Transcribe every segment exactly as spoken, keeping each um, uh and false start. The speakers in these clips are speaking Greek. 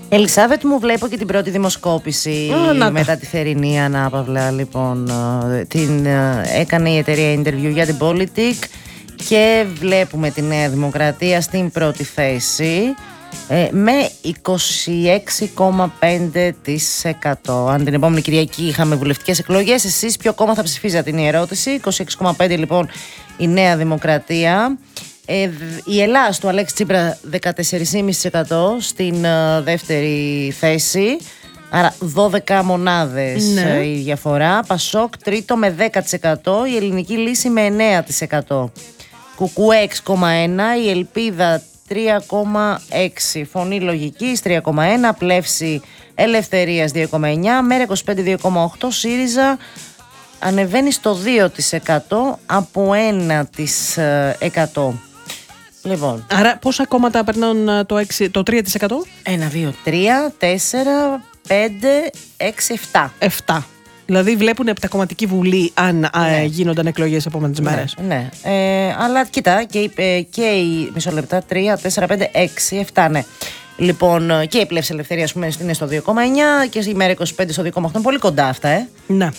Ελισάβετ, μου βλέπω και την πρώτη δημοσκόπηση oh, μετά τη θερινή ανάπαυλα. Λοιπόν, την έκανε η εταιρεία Interview για την Politic και βλέπουμε τη Νέα Δημοκρατία στην πρώτη θέση με είκοσι έξι κόμμα πέντε τοις εκατό. Αν την επόμενη Κυριακή είχαμε βουλευτικές εκλογές, εσείς ποιο κόμμα θα ψηφίζατε, είναι η ερώτηση. είκοσι έξι κόμμα πέντε λοιπόν η Νέα Δημοκρατία. Ε, η Ελλάς του Αλέξη Τσίπρα δεκατέσσερα κόμμα πέντε τοις εκατό στην uh, δεύτερη θέση. Άρα δώδεκα μονάδες ναι. η διαφορά. Πασόκ τρίτο με δέκα τοις εκατό. Η Ελληνική Λύση με εννέα τοις εκατό. Κουκουέ έξι κόμμα ένα. Η Ελπίδα τρία κόμμα έξι. Φωνή Λογικής τρία κόμμα ένα. Πλεύση Ελευθερίας δύο κόμμα εννιά. Μέρα είκοσι πέντε δύο κόμμα οκτώ. ΣΥΡΙΖΑ ανεβαίνει στο δύο τοις εκατό από ένα τοις εκατό. Λοιπόν. Άρα πόσα κόμματα περνάνε το, το τρία τοις εκατό? ένα, δύο, τρία, τέσσερα, πέντε, έξι, επτά. επτά. Δηλαδή βλέπουν επτακομματική βουλή αν ναι. α, γίνονταν εκλογές επόμενες ναι, μέρες. Ναι. Ε, αλλά κοίτα, και, ε, και η μισό λεπτά, τρία, τέσσερα, πέντε, έξι, επτά, ναι. Λοιπόν, και η Πλεύση Ελευθερίας που είναι στο δύο κόμμα εννιά και η Μέρα είκοσι πέντε στο δύο κόμμα οκτώ. Πολύ κοντά αυτά, ε. Ναι.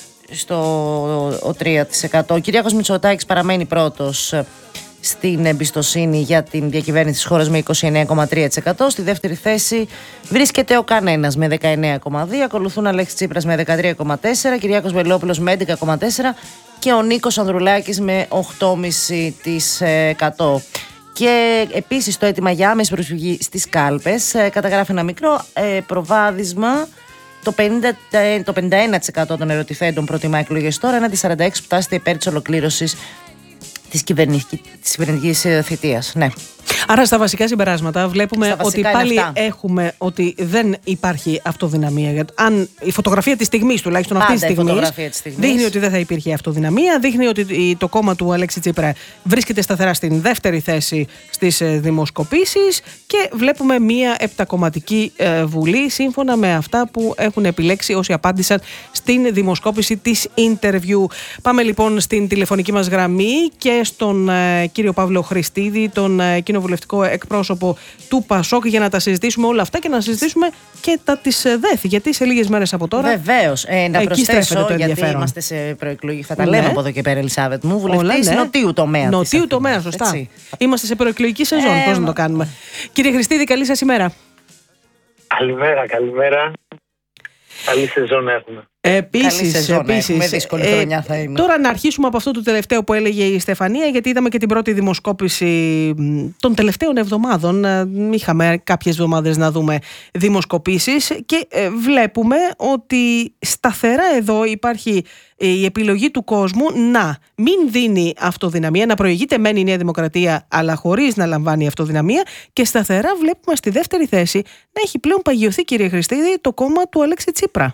Στο τρία τοις εκατό. Ο Κυριάκος Μητσοτάκης παραμένει πρώτος στην εμπιστοσύνη για την διακυβέρνηση της χώρας με είκοσι εννέα κόμμα τρία τοις εκατό. Στη δεύτερη θέση βρίσκεται ο Κανένας με δεκαεννέα κόμμα δύο τοις εκατό. Ακολουθούν Αλέξης Τσίπρας με δεκατρία κόμμα τέσσερα τοις εκατό. Κυριάκος Βελόπουλος με έντεκα κόμμα τέσσερα τοις εκατό. Και ο Νίκος Ανδρουλάκης με οκτώ κόμμα πέντε τοις εκατό. Και επίσης το αίτημα για άμεση προσφυγή στις κάλπες καταγράφει ένα μικρό προβάδισμα. Το, πενήντα, το πενήντα ένα τοις εκατό των ερωτηθέντων προτιμά εκλογές τώρα, έναντι σαράντα έξι τοις εκατό που τάσσεται υπέρ της ολοκλήρωσης της κυβερνητικής θητείας. Ναι. Άρα στα βασικά συμπεράσματα βλέπουμε στα ότι πάλι έχουμε ότι δεν υπάρχει αυτοδυναμία. Γιατί αν η φωτογραφία της στιγμής, τουλάχιστον αυτή τη στιγμή, δείχνει ότι δεν θα υπήρχε αυτοδυναμία, δείχνει ότι το κόμμα του Αλέξη Τσίπρα βρίσκεται σταθερά στην δεύτερη θέση στις δημοσκοπήσεις και βλέπουμε μία επτακομματική βουλή σύμφωνα με αυτά που έχουν επιλέξει όσοι απάντησαν στην δημοσκόπηση της Interview. Πάμε λοιπόν στην τηλεφωνική μας γραμμή και στον κύριο Παύλο Χριστίδη, τον κοινοβουλευτικό εκπρόσωπο του Πασόκ, για να τα συζητήσουμε όλα αυτά και να συζητήσουμε και τα της ΔΕΘ, γιατί σε λίγες μέρες από τώρα. Βεβαίως. Ε, να προσθέσω, γιατί είμαστε σε προεκλογική. Θα τα λέμε ναι. από εδώ και πέρα, Ελισάβετ μου. Βουλευτής ναι. νοτίου τομέα. Νοτίου τομέα, σωστά. Έτσι. Είμαστε σε προεκλογική σεζόν. Ε, Πώς να το κάνουμε. Κύριε Χριστίδη, καλή σας ημέρα. Καλημέρα, καλημέρα. Καλή σεζόν έχουμε. Επίσης, σεζόν, επίσης δύσκολη ε, χρονιά θα είναι. Τώρα να αρχίσουμε από αυτό το τελευταίο που έλεγε η Στεφανία, γιατί είδαμε και την πρώτη δημοσκόπηση των τελευταίων εβδομάδων. Είχαμε κάποιες εβδομάδες να δούμε δημοσκοπήσεις και ε, βλέπουμε ότι σταθερά εδώ υπάρχει η επιλογή του κόσμου να μην δίνει αυτοδυναμία, να προηγείται μεν η Νέα Δημοκρατία αλλά χωρίς να λαμβάνει αυτοδυναμία, και σταθερά βλέπουμε στη δεύτερη θέση να έχει πλέον παγιωθεί, κύριε Χριστίδη, το κόμμα του Αλέξη Τσίπρα.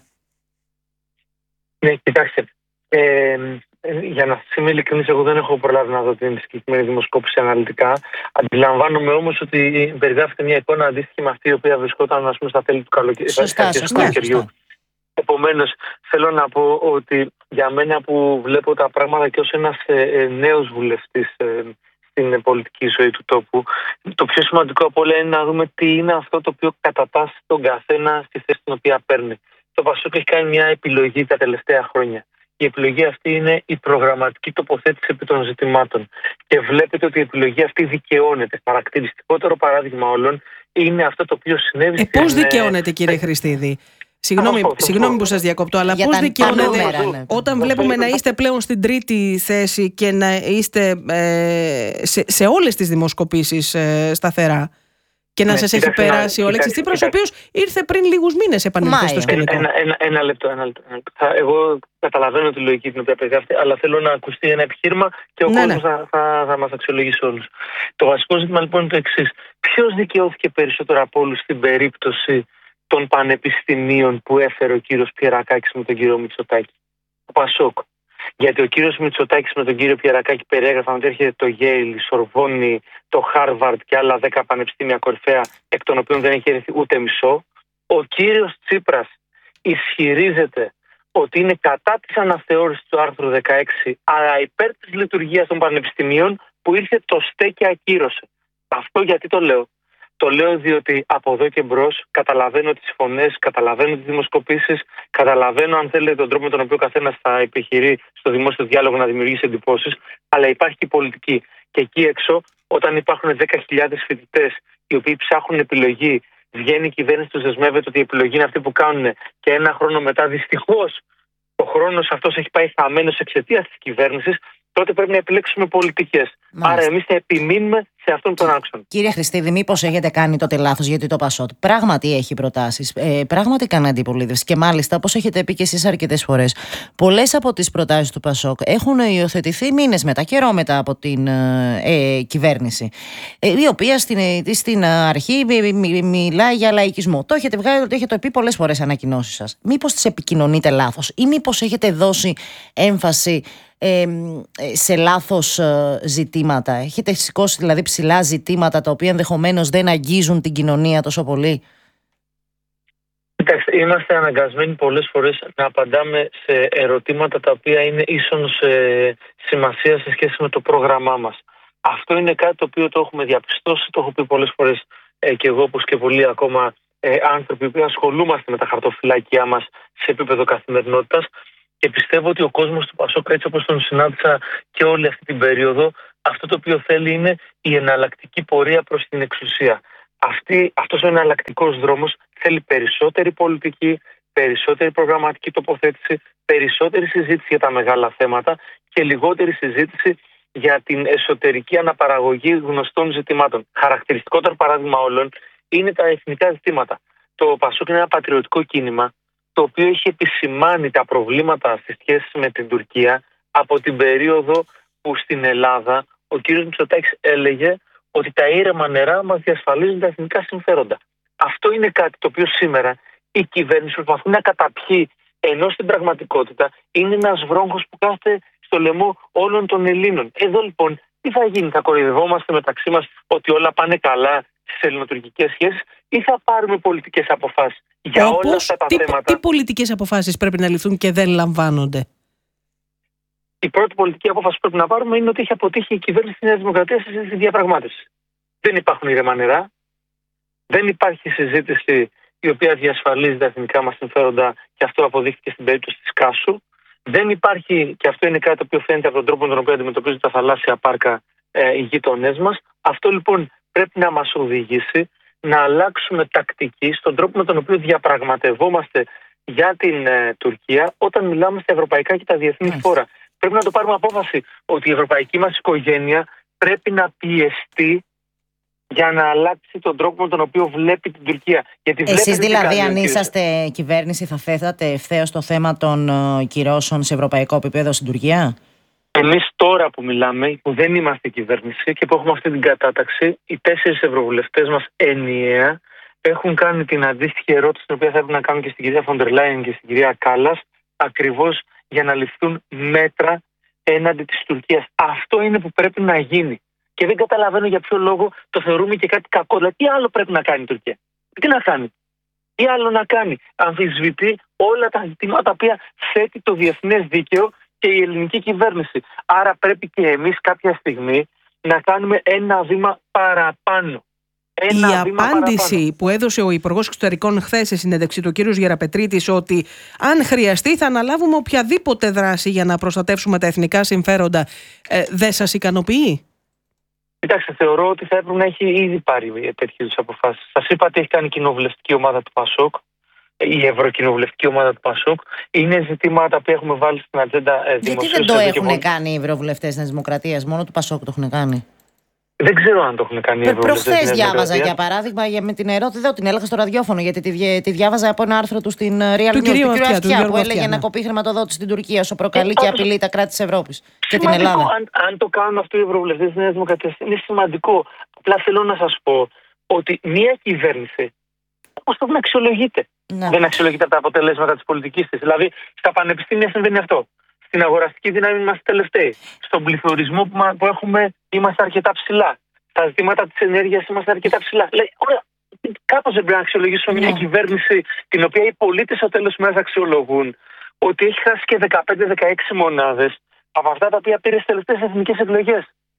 Ναι, κοιτάξτε, ε, για να είμαι ειλικρινής, εγώ δεν έχω προλάβει να δω την συγκεκριμένη δημοσκόπηση αναλυτικά. Αντιλαμβάνομαι όμως ότι περιγράφεται μια εικόνα αντίστοιχη με αυτή η οποία βρισκόταν, ας πούμε, στα τέλη του καλοκαιριού. Επομένως, θέλω να πω ότι για μένα που βλέπω τα πράγματα και ως ένας ε, νέος βουλευτής ε, στην πολιτική ζωή του τόπου, το πιο σημαντικό από όλα είναι να δούμε τι είναι αυτό το οποίο κατατάσσει τον καθένα στη θέση την οποία παίρνει. Το Πασόκ έχει κάνει μια επιλογή τα τελευταία χρόνια. Η επιλογή αυτή είναι η προγραμματική τοποθέτηση επί των ζητημάτων. Και βλέπετε ότι η επιλογή αυτή δικαιώνεται. Χαρακτηριστικότερο παράδειγμα όλων είναι αυτό το οποίο συνέβη. Ε, στην... Πώς δικαιώνεται, κύριε Χριστίδη? Συγγνώμη, συγγνώμη που σας διακόπτω, αλλά πώς δικαιώνεται ναι. όταν βλέπουμε να είστε πλέον στην τρίτη θέση και να είστε ε, σε, σε όλες τις δημοσκοπήσεις ε, σταθερά? Και να ναι, σας έχει περάσει ο Αλέξης Τσίπρας, ο οποίος ήρθε πριν λίγους μήνες επανήλθε στο σκηνικό. Ένα, ένα, ένα λεπτό. Ένα λεπτό. Θα, εγώ καταλαβαίνω τη λογική την οποία περιγράφετε, αλλά θέλω να ακουστεί ένα επιχείρημα και ο ναι, κόσμος ναι. θα, θα, θα μας αξιολογήσει όλους. Το βασικό ζήτημα λοιπόν είναι το εξής. Ποιος δικαιώθηκε περισσότερο από όλους στην περίπτωση των πανεπιστημίων που έφερε ο κύριος Πιερακάκης με τον κύριο Μητσοτάκη? Ο Πασόκ. Γιατί ο κύριος Μητσοτάκης με τον κύριο Πιερακάκη περιέγραφαν ότι έρχεται το Yale, η Σορβόνη, το Χάρβαρντ και άλλα δέκα πανεπιστήμια κορυφαία, εκ των οποίων δεν έχει έρθει ούτε μισό. Ο κύριος Τσίπρας ισχυρίζεται ότι είναι κατά της αναθεώρησης του άρθρου δεκαέξι, αλλά υπέρ της λειτουργίας των πανεπιστημίων, που ήρθε το ΣΤΕ και ακύρωσε. Αυτό γιατί το λέω? Το λέω διότι από εδώ και μπρος καταλαβαίνω τις φωνές, καταλαβαίνω τις δημοσκοπήσεις, καταλαβαίνω αν θέλετε τον τρόπο με τον οποίο ο καθένας θα επιχειρεί στο δημόσιο διάλογο να δημιουργήσει εντυπώσεις, αλλά υπάρχει και η πολιτική. Και εκεί έξω, όταν υπάρχουν δέκα χιλιάδες φοιτητές οι οποίοι ψάχνουν επιλογή, βγαίνει η κυβέρνηση, τους δεσμεύεται ότι η επιλογή είναι αυτή που κάνουν και ένα χρόνο μετά δυστυχώς ο χρόνος αυτός έχει πάει χαμένος εξαιτίας της κυβέρνησης, τότε πρέπει να επιλέξουμε πολιτικές. Άρα εμείς θα επιμείνουμε σε αυτόν τον άξονα. Κύριε Χριστίδη, μήπως έχετε κάνει τότε λάθος, γιατί το Πασόκ πράγματι έχει προτάσεις, ε, πράγματι κάνει αντιπολίτευση και μάλιστα, όπως έχετε πει και εσείς αρκετές φορές, πολλές από τις προτάσεις του Πασόκ έχουν υιοθετηθεί μήνες μετά, καιρό μετά από την ε, ε, κυβέρνηση, ε, η οποία στην, ε, στην αρχή μι, μι, μιλάει για λαϊκισμό. Το έχετε βγάλει, το έχετε πει πολλές φορές ανακοινώσεις σας. Μήπως τις επικοινωνείτε λάθος ή μήπως έχετε δώσει έμφαση Ε, σε λάθος ε, ζητήματα? Έχετε σηκώσει δηλαδή ψηλά ζητήματα τα οποία ενδεχομένως δεν αγγίζουν την κοινωνία τόσο πολύ? Κοιτάξτε, είμαστε αναγκασμένοι πολλές φορές να απαντάμε σε ερωτήματα τα οποία είναι ίσον σε σημασία σε σχέση με το πρόγραμμά μας. Αυτό είναι κάτι το οποίο το έχουμε διαπιστώσει, το έχω πει πολλές φορές ε, και εγώ όπως και πολλοί ακόμα ε, άνθρωποι που ασχολούμαστε με τα χαρτοφυλάκια μας σε επίπεδο καθημερινότητας. Και πιστεύω ότι ο κόσμος του Πασόκ, έτσι όπως τον συνάντησα και όλη αυτή την περίοδο, αυτό το οποίο θέλει είναι η εναλλακτική πορεία προς την εξουσία. Αυτή, αυτός ο εναλλακτικός δρόμος θέλει περισσότερη πολιτική, περισσότερη προγραμματική τοποθέτηση, περισσότερη συζήτηση για τα μεγάλα θέματα και λιγότερη συζήτηση για την εσωτερική αναπαραγωγή γνωστών ζητημάτων. Χαρακτηριστικότερο παράδειγμα όλων είναι τα εθνικά ζητήματα. Το Πασόκ είναι ένα πατριωτικό κίνημα, το οποίο έχει επισημάνει τα προβλήματα στις σχέσεις με την Τουρκία από την περίοδο που στην Ελλάδα ο κ. Μητσοτάκης έλεγε ότι τα ήρεμα νερά μας διασφαλίζουν τα εθνικά συμφέροντα. Αυτό είναι κάτι το οποίο σήμερα η κυβέρνηση προσπαθεί να καταπιεί, ενώ στην πραγματικότητα είναι ένας βρόγχος που κάθεται στο λαιμό όλων των Ελλήνων. Εδώ λοιπόν τι θα γίνει, θα κοροϊδευόμαστε μεταξύ μας ότι όλα πάνε καλά στις ελληνοτουρκικές σχέσεις ή θα πάρουμε πολιτικές αποφάσεις για Όπως, όλα αυτά τα τι, θέματα? Τι πολιτικές αποφάσεις πρέπει να ληφθούν και δεν λαμβάνονται? Η πρώτη πολιτική απόφαση που πρέπει να πάρουμε είναι ότι έχει αποτύχει η κυβέρνηση της Νέας Δημοκρατίας στη διαπραγμάτευση. Δεν υπάρχουν ήρεμα νερά, δεν υπάρχει συζήτηση η οποία διασφαλίζει τα εθνικά μας συμφέροντα και αυτό αποδείχθηκε στην περίπτωση της Κάσου. Δεν υπάρχει, και αυτό είναι κάτι το οποίο φαίνεται από τον τρόπο με τον οποίο αντιμετωπίζουν τα θαλάσσια πάρκα ε, οι γείτονές μας. Αυτό λοιπόν πρέπει να μας οδηγήσει να αλλάξουμε τακτική στον τρόπο με τον οποίο διαπραγματευόμαστε για την ε, Τουρκία όταν μιλάμε στα ευρωπαϊκά και τα διεθνή mm. φόρα. Πρέπει να το πάρουμε απόφαση ότι η ευρωπαϊκή μας οικογένεια πρέπει να πιεστεί για να αλλάξει τον τρόπο με τον οποίο βλέπει την Τουρκία. Γιατί εσείς δηλαδή αν είσαστε κυβέρνηση θα θέτατε ευθέως το θέμα των uh, κυρώσεων σε ευρωπαϊκό επίπεδο στην Τουρκία? Εμείς τώρα που μιλάμε, που δεν είμαστε κυβέρνηση και που έχουμε αυτή την κατάταξη, οι τέσσερις ευρωβουλευτές μας ενιαία έχουν κάνει την αντίστοιχη ερώτηση την οποία θα έπρεπε να κάνουν και στην κυρία Φοντερ Λάιεν και στην κυρία Κάλλας, ακριβώς για να ληφθούν μέτρα έναντι της Τουρκίας. Αυτό είναι που πρέπει να γίνει. Και δεν καταλαβαίνω για ποιο λόγο το θεωρούμε και κάτι κακό. Δηλαδή, τι άλλο πρέπει να κάνει η Τουρκία? Τι να κάνει? Τι άλλο να κάνει? Αμφισβητεί όλα τα ζητήματα τα οποία θέτει το διεθνές δίκαιο και η ελληνική κυβέρνηση. Άρα πρέπει και εμείς κάποια στιγμή να κάνουμε ένα βήμα παραπάνω. Ένα η βήμα απάντηση παραπάνω. που έδωσε ο Υπουργός Εξωτερικών χθες σε συνέντευξη του κ. Γεραπετρίτης, ότι αν χρειαστεί θα αναλάβουμε οποιαδήποτε δράση για να προστατεύσουμε τα εθνικά συμφέροντα, ε, δεν σας ικανοποιεί? Κοιτάξτε, θεωρώ ότι θα έπρεπε να έχει ήδη πάρει τέτοιες αποφάσεις. Σας είπα ότι έχει κάνει η κοινοβουλευτική ομάδα του Πασόκ, η ευρωκοινοβουλευτική ομάδα του Πασόκ. Είναι ζητήματα που έχουμε βάλει στην ατζέντα δημοσίως. Γιατί δεν το έχουν μόνο... κάνει οι ευρωβουλευτές της Δημοκρατίας, μόνο του Πασόκ το έχουν κάνει? Δεν ξέρω αν το έχουν κάνει οι ευρωβουλευτές. Προχθές διάβαζα για παράδειγμα για με την ερώτηση, εδώ την έλεγα στο ραδιόφωνο, γιατί τη, τη διάβαζα από ένα άρθρο του στην Real News, του κ. Αυτιά, που έλεγε να κοπεί χρηματοδότηση στην Τουρκία όσο προκαλεί ε, και απειλεί τα κράτη της Ευρώπης και την Ελλάδα. Αν, αν το κάνουν αυτό οι ευρωβουλευτές της Νέας Δημοκρατίας, είναι σημαντικό. Απλά θέλω να σας πω ότι μια κυβέρνηση όπως πρέπει να αξιολογείται. Να. Δεν αξιολογείται από τα αποτελέσματα της πολιτικής της. Δηλαδή, στα πανεπιστήμια συμβαίνει αυτό. Στην αγοραστική δύναμη είμαστε τελευταίοι. Στον πληθωρισμό που, που έχουμε είμαστε αρκετά ψηλά. Στα ζητήματα της ενέργειας είμαστε αρκετά ψηλά. Λέει, ωραία, κάπως δεν πρέπει να αξιολογήσουμε μια κυβέρνηση την οποία οι πολίτες στο τέλος μέρας αξιολογούν ότι έχει χάσει και δεκαπέντε με δεκαέξι μονάδες από αυτά τα οποία πήρε στις τελευταίες εθνικές εκλογές.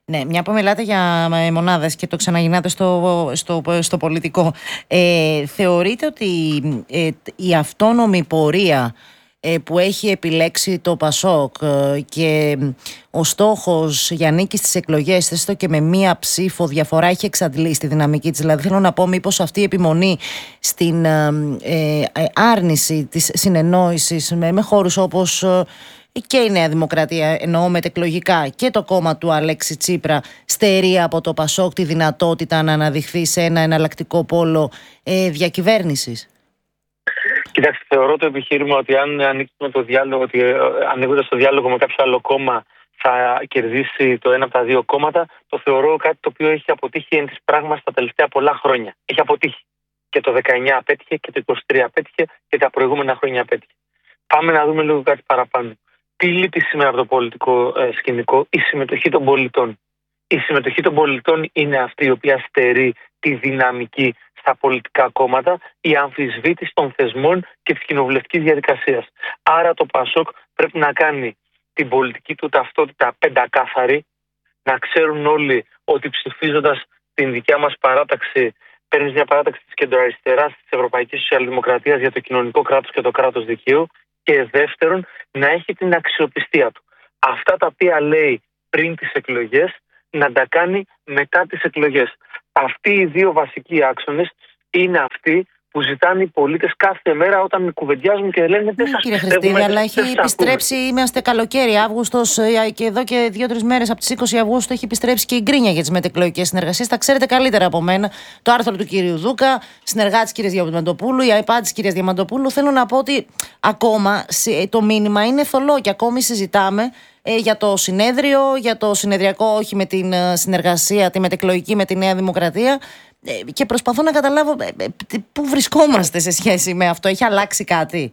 Ναι, μια που μιλάτε για μονάδες και το ξαναγυρνάτε στο, στο, στο πολιτικό, ε, θεωρείτε ότι ε, η αυτόνομη πορεία ε, που έχει επιλέξει το ΠΑΣΟΚ ε, και ο στόχος για νίκη στις εκλογές, έστω και με μία ψήφο διαφορά, έχει εξαντλήσει τη δυναμική της? Δηλαδή θέλω να πω, μήπως αυτή η επιμονή στην ε, ε, άρνηση της συνεννόησης με, με χώρους όπως ε, και η Νέα Δημοκρατία, εννοώ μετεκλογικά, και το κόμμα του Αλέξη Τσίπρα, στερεί από το ΠΑΣΟΚ τη δυνατότητα να αναδειχθεί σε ένα εναλλακτικό πόλο ε, διακυβέρνησης? Κοιτάξτε, θεωρώ το επιχείρημα ότι αν ανοίξουμε το διάλογο, ότι ανοίγοντας το διάλογο με κάποιο άλλο κόμμα θα κερδίσει το ένα από τα δύο κόμματα, το θεωρώ κάτι το οποίο έχει αποτύχει εν της πράγματος τα τελευταία πολλά χρόνια. Έχει αποτύχει. Και το δεκαεννιά απέτυχε και το είκοσι τρία απέτυχε και τα προηγούμενα χρόνια απέτυχε. Πάμε να δούμε λίγο κάτι παραπάνω. Τι λείπει σήμερα από το πολιτικό ε, σκηνικό? Η συμμετοχή των πολιτών. Η συμμετοχή των πολιτών είναι αυτή η οποία στερεί τη δυναμική στα πολιτικά κόμματα, η αμφισβήτηση των θεσμών και της κοινοβουλευτικής διαδικασίας. Άρα το ΠΑΣΟΚ πρέπει να κάνει την πολιτική του ταυτότητα πεντακάθαρη, να ξέρουν όλοι ότι ψηφίζοντας την δικιά μας παράταξη, παίρνεις μια παράταξη της κεντροαριστεράς της Ευρωπαϊκής Σοσιαλδημοκρατίας για το κοινωνικό κράτος και το κράτος δικαίου, και δεύτερον να έχει την αξιοπιστία του. Αυτά τα οποία λέει πριν τις εκλογές να τα κάνει μετά τις εκλογές. Αυτοί οι δύο βασικοί άξονες είναι αυτοί που ζητάνε οι πολίτες κάθε μέρα όταν κουβεντιάζουν και λένε δεν σας πιστεύουμε. Κύριε Χριστίδη, αλλά έχει επιστρέψει, είμαστε καλοκαίρι, Αύγουστος, και εδώ και δύο-τρεις μέρες από τις είκοσι Αυγούστου έχει επιστρέψει και η γκρίνια για τις μετεκλογικές συνεργασίες. Τα ξέρετε καλύτερα από μένα. Το άρθρο του κυρίου Δούκα, συνεργάτης της κυρίας Διαμαντοπούλου, η ΑΕΠΑ της κυρίας Διαμαντοπούλου. Θέλω να πω ότι ακόμα το μήνυμα είναι θολό και ακόμη συζητάμε ε, για το συνέδριο, για το συνεδριακό, όχι με την συνεργασία, τη μετεκλογική με τη Νέα Δημοκρατία. Και προσπαθώ να καταλάβω πού βρισκόμαστε σε σχέση με αυτό. Έχει αλλάξει κάτι?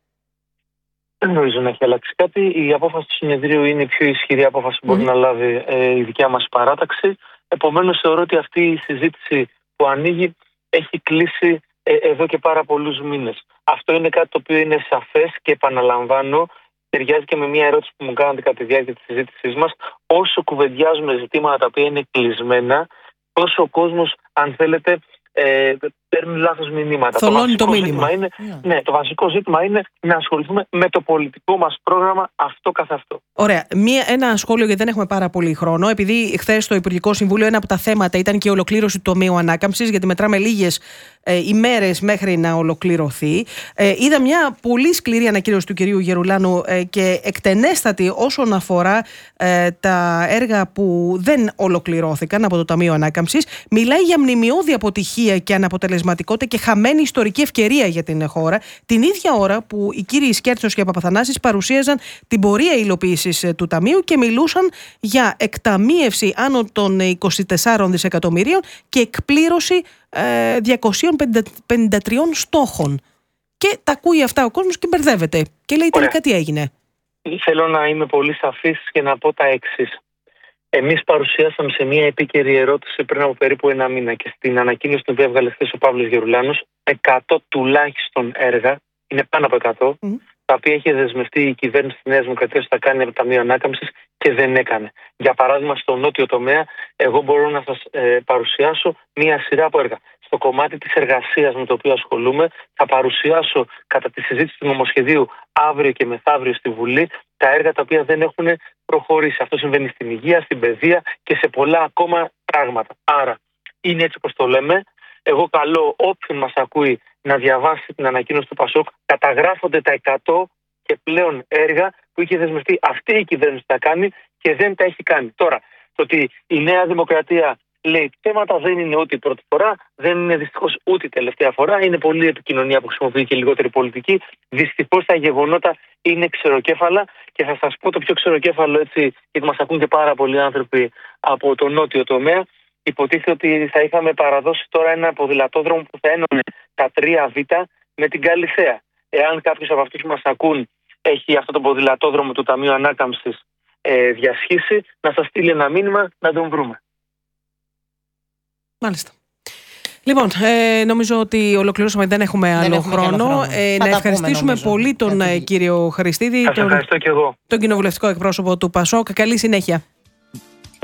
Δεν νομίζω να έχει αλλάξει κάτι. Η απόφαση του συνεδρίου είναι η πιο ισχυρή απόφαση που μπορεί mm. να λάβει ε, η δικιά μας παράταξη. Επομένως θεωρώ ότι αυτή η συζήτηση που ανοίγει έχει κλείσει ε, εδώ και πάρα πολλούς μήνες. Αυτό είναι κάτι το οποίο είναι σαφές και επαναλαμβάνω, ταιριάζει και με μια ερώτηση που μου κάνατε κατά τη διάρκεια της συζήτησής μας. Όσο κουβεντιάζουμε ζητήματα τα οποία είναι κλεισμένα, τόσο ο κόσμος, αν θέλετε, ε, παίρνει λάθος μηνύματα. Θολώνει το, το μήνυμα. Είναι, yeah. Ναι, το βασικό ζήτημα είναι να ασχοληθούμε με το πολιτικό μας πρόγραμμα αυτό καθ' αυτό. Ωραία. Μία, ένα σχόλιο, γιατί δεν έχουμε πάρα πολύ χρόνο. Επειδή χθες στο Υπουργικό Συμβούλιο ένα από τα θέματα ήταν και η ολοκλήρωση του τομείου ανάκαμψης, γιατί μετράμε λίγες ε, ημέρες μέχρι να ολοκληρωθεί. Ε, είδα μια πολύ σκληρή ανακοίνωση του κυρίου Γερουλάνου ε, και εκτενέστατη όσον αφορά ε, τα έργα που δεν ολοκληρώθηκαν από το Ταμείο Ανάκαμψης. Μιλάει για μνημειώδη αποτυχία και αναποτελεσματικότητα και χαμένη ιστορική ευκαιρία για την χώρα, την ίδια ώρα που οι κύριοι Σκέρτσος και Παπαθανάσης παρουσίαζαν την πορεία υλοποίησης του Ταμείου και μιλούσαν για εκταμείευση άνω των είκοσι τεσσάρων δισεκατομμυρίων και εκπλήρωση ε, διακοσίων πενήντα τριών στόχων. Και τα ακούει αυτά ο κόσμος και μπερδεύεται. Και λέει τελικά τι έγινε. Θέλω να είμαι πολύ σαφής και να πω τα εξής. Εμείς παρουσιάσαμε σε μια επίκαιρη ερώτηση πριν από περίπου ένα μήνα και στην ανακοίνωση την οποία έβγαλε χθες ο Παύλος Γερουλάνος, εκατό τουλάχιστον έργα, είναι πάνω από εκατό, mm. τα οποία είχε δεσμευτεί η κυβέρνηση της Νέας Δημοκρατίας ότι θα κάνει από το Ταμείο Ανάκαμψης και δεν έκανε. Για παράδειγμα, στο νότιο τομέα, εγώ μπορώ να σας ε, παρουσιάσω μια σειρά από έργα. Στο κομμάτι της εργασίας με το οποίο ασχολούμαι, θα παρουσιάσω κατά τη συζήτηση του νομοσχεδίου αύριο και μεθαύριο στη Βουλή τα έργα τα οποία δεν έχουν προχωρήσει. Αυτό συμβαίνει στην υγεία, στην παιδεία και σε πολλά ακόμα πράγματα. Άρα, είναι έτσι όπως το λέμε. Εγώ καλώ όποιον μας ακούει να διαβάσει την ανακοίνωση του ΠΑΣΟΚ. Καταγράφονται τα εκατό και πλέον έργα που είχε δεσμευτεί αυτή η κυβέρνηση να κάνει και δεν τα έχει κάνει. Τώρα, το ότι η Νέα Δημοκρατία λέει θέματα δεν είναι ούτε η πρώτη φορά, δεν είναι δυστυχώς ούτε η τελευταία φορά. Είναι πολλή επικοινωνία που χρησιμοποιεί και λιγότερη πολιτική. Δυστυχώς τα γεγονότα είναι ξεροκέφαλα και θα σας πω το πιο ξεροκέφαλο, έτσι, γιατί μας ακούν και πάρα πολλοί άνθρωποι από το νότιο τομέα. Υποτίθεται ότι θα είχαμε παραδώσει τώρα ένα ποδηλατόδρομο που θα ένωνε τα τρία Β με την Καλυθέα. Εάν κάποιος από αυτούς που μας ακούν έχει αυτό το ποδηλατόδρομο του Ταμείου Ανάκαμψης ε, διασχίσει, να σας στείλει ένα μήνυμα να τον βρούμε. Μάλιστα. Λοιπόν, ε, νομίζω ότι ολοκληρώσαμε, δεν έχουμε άλλο δεν έχουμε χρόνο. χρόνο. Ε, να ευχαριστήσουμε πούμε, πολύ τον Γιατί... κύριο Χριστίδη, τον, τον κοινοβουλευτικό εκπρόσωπο του ΠΑΣΟΚ. Καλή συνέχεια.